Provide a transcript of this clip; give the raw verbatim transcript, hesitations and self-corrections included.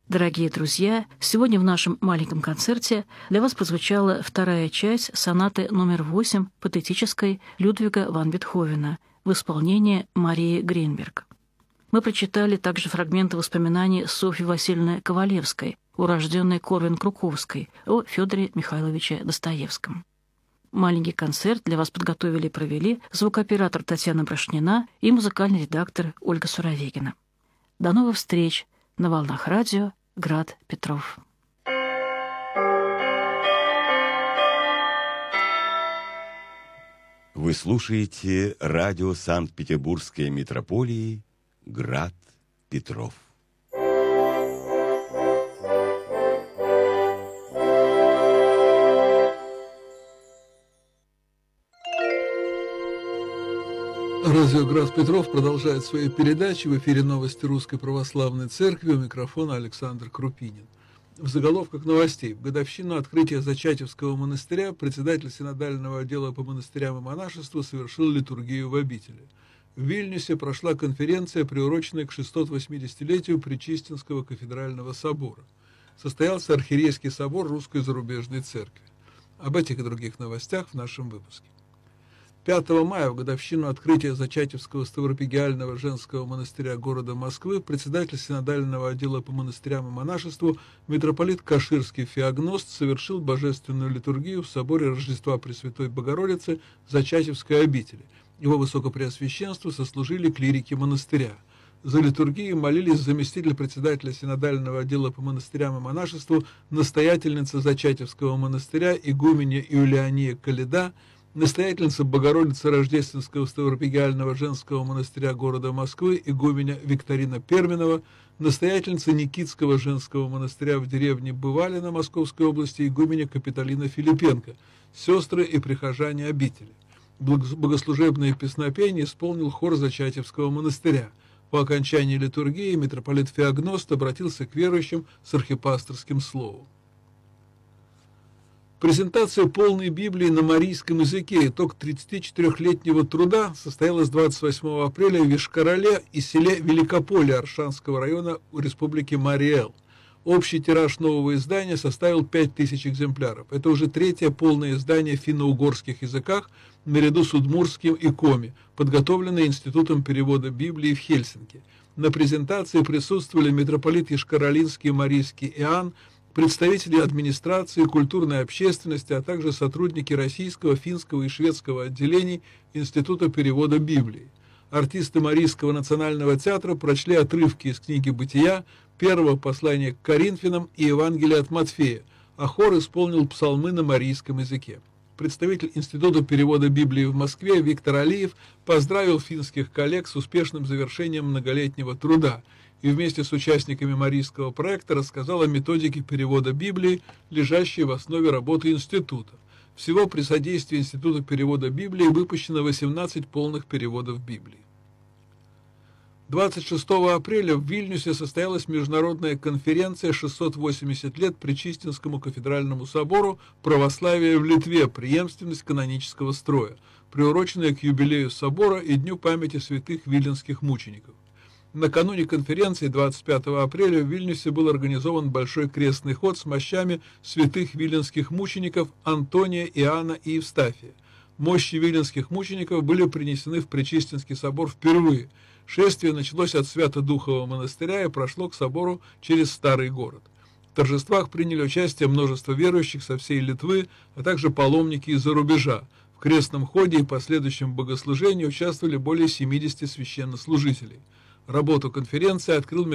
Дорогие друзья, сегодня в нашем маленьком концерте для вас прозвучала вторая часть сонаты номер восемь патетической Людвига ван Бетховена в исполнении Марии Гринберг. Мы прочитали также фрагменты воспоминаний Софьи Васильевны Ковалевской, урожденной Корвин Круковской, о Федоре Михайловиче Достоевском. Маленький концерт для вас подготовили и провели звукооператор Татьяна Брошнина и музыкальный редактор Ольга Суровегина. До новых встреч на волнах радио Град Петров. Вы слушаете радио Санкт-Петербургской митрополии Град Петров. Радио Град Петров продолжает свои передачи. В эфире новости Русской Православной Церкви. У микрофона Александр Крупинин. В заголовках новостей. В годовщину открытия Зачатевского монастыря председатель синодального отдела по монастырям и монашеству совершил литургию в обители. В Вильнюсе прошла конференция, приуроченная к шестисот-восьмидесятилетию Пречистинского кафедрального собора. Состоялся архиерейский собор Русской зарубежной церкви. Об этих и других новостях в нашем выпуске. пятого мая, в годовщину открытия Зачатевского Ставропигиального женского монастыря города Москвы, председатель синодального отдела по монастырям и монашеству митрополит Каширский Феогност совершил божественную литургию в соборе Рождества Пресвятой Богородицы Зачатевской обители. Его высокопреосвященству сослужили клирики монастыря. За литургией молились заместитель председателя синодального отдела по монастырям и монашеству, настоятельница Зачатевского монастыря игуменья Иулиания Каледа, настоятельница Богородицы Рождественского Ставропигиального женского монастыря города Москвы игуменя Викторина Перминова, настоятельница Никитского женского монастыря в деревне Бывалино Московской области игуменя Капитолина Филипенко, сестры и прихожане обители. Богослужебное песнопение исполнил хор Зачатевского монастыря. По окончании литургии митрополит Феогност обратился к верующим с архипасторским словом. Презентация полной Библии на марийском языке, итог тридцатичетырёхлетнего труда, состоялась двадцать восьмого апреля в Вишкороле и селе Великополе Аршанского района Республики Марий-Эл. Общий тираж нового издания составил пять тысяч экземпляров. Это уже третье полное издание в финно-угорских языках наряду с удмуртским и коми, подготовленное Институтом перевода Библии в Хельсинки. На презентации присутствовали митрополит Ишкоролинский Марийский Иоанн, представители администрации, культурной общественности, а также сотрудники российского, финского и шведского отделений Института перевода Библии. Артисты Марийского национального театра прочли отрывки из книги «Бытия», первого послания к Коринфянам и Евангелия от Матфея, а хор исполнил псалмы на марийском языке. Представитель Института перевода Библии в Москве Виктор Алиев поздравил финских коллег с успешным завершением многолетнего труда и вместе с участниками марийского проекта рассказал о методике перевода Библии, лежащей в основе работы института. Всего при содействии Института перевода Библии выпущено восемнадцать полных переводов Библии. двадцать шестого апреля в Вильнюсе состоялась международная конференция «шестьсот восемьдесят лет Пречистинскому кафедральному собору «Православие в Литве. Преемственность канонического строя», приуроченная к юбилею собора и Дню памяти святых виленских мучеников. Накануне конференции двадцать пятого апреля в Вильнюсе был организован большой крестный ход с мощами святых виленских мучеников Антония, Иоанна и Евстафия. Мощи виленских мучеников были принесены в Пречистинский собор впервые. Шествие началось от Свято-Духового монастыря и прошло к собору через Старый город. В торжествах приняли участие множество верующих со всей Литвы, а также паломники из-за рубежа. В крестном ходе и последующем богослужении участвовали более семидесяти священнослужителей. Работу конференции открыл